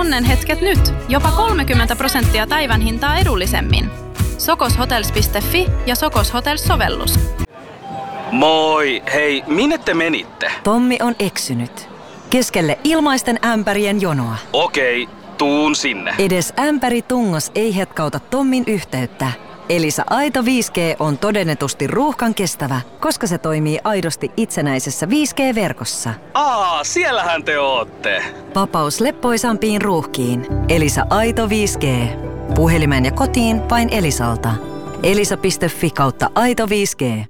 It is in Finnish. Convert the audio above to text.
onnenhetket nyt. Jopa 30% päivän hintaa edullisemmin. Sokoshotels.fi ja Sokos Hotels-sovellus. Moi! Hei, minne te menitte? Tommi on eksynyt. Keskelle ilmaisten ämpärien jonoa. Okei, tuun sinne. Edes ämpäritungos ei hetkauta Tommin yhteyttä. Elisa Aito 5G on todennetusti ruuhkan kestävä, koska se toimii aidosti itsenäisessä 5G-verkossa. Siellähän te ootte. Vapaus leppoisampiin ruuhkiin. Elisa Aito 5G. Puhelimeen ja kotiin vain Elisalta. Elisa.fi/Aito 5G.